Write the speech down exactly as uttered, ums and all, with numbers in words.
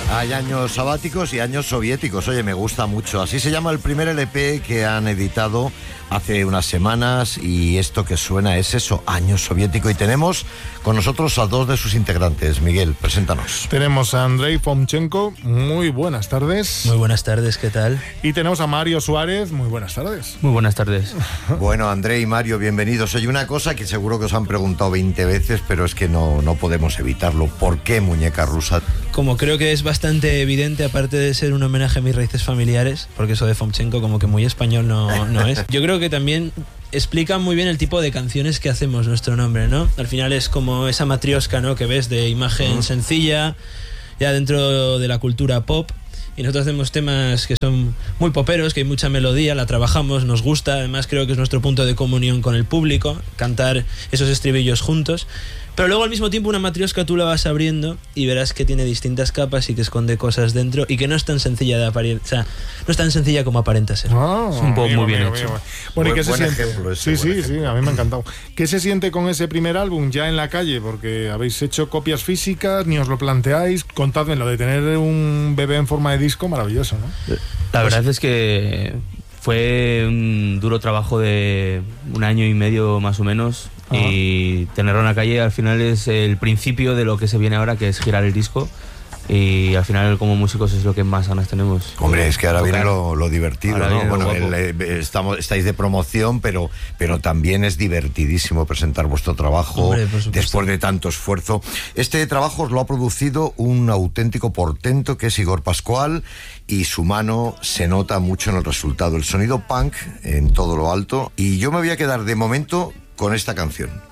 Hay años sabáticos y años soviéticos. Oye, me gusta mucho. Así se llama el primer L P que han editado hace unas semanas, y esto que suena es eso, años soviético. Y tenemos con nosotros a dos de sus integrantes. Miguel, preséntanos. Tenemos a Andrei Fomchenko. Muy buenas tardes. Muy buenas tardes, ¿qué tal? Y tenemos a Mario Suárez. Muy buenas tardes. Muy buenas tardes. Bueno, Andrei y Mario, bienvenidos. Oye, una cosa que seguro que os han preguntado veinte veces, pero es que no, no podemos evitarlo. ¿Por qué Muñeca Rusa? Como creo que es bastante evidente, aparte de ser un homenaje a mis raíces familiares, porque eso de Fomchenko como que muy español no, no es. Yo creo que también explica muy bien el tipo de canciones que hacemos nuestro nombre, ¿no? Al final es como esa matrioska, ¿no?, que ves de imagen sencilla, ya dentro de la cultura pop. Y nosotros hacemos temas que son muy poperos, que hay mucha melodía, la trabajamos, nos gusta. Además creo que es nuestro punto de comunión con el público, cantar esos estribillos juntos. Pero luego al mismo tiempo una matrioska tú la vas abriendo y verás que tiene distintas capas y que esconde cosas dentro y que no es tan sencilla de apariencia, o sea, no es tan sencilla como aparenta ser. Oh, es un pop muy bien amigo, hecho. amigo. Bueno, ¿y qué se Buen siente? ejemplo ese, Sí, buen sí, sí, ejemplo. a mí me ha encantado. ¿Qué se siente con ese primer álbum ya en la calle? Porque habéis hecho copias físicas, ni os lo planteáis. Contadme lo de tener un bebé en forma de disco, maravilloso, ¿no? La verdad es que fue un duro trabajo de un año y medio más o menos. Ajá. Y tenerlo en la calle al final es el principio de lo que se viene ahora, que es girar el disco. Y al final como músicos es lo que más ganas tenemos. Hombre, es que ahora Tocar. viene lo, lo divertido, Ahora ¿no? viene lo Bueno, guapo. el, eh, estamos, estáis de promoción, pero, pero también es divertidísimo presentar vuestro trabajo. Hombre, por supuesto. Después de tanto esfuerzo. Este trabajo os lo ha producido un auténtico portento que es Igor Pascual, y su mano se nota mucho en el resultado. El sonido punk en todo lo alto, y yo me voy a quedar de momento con esta canción.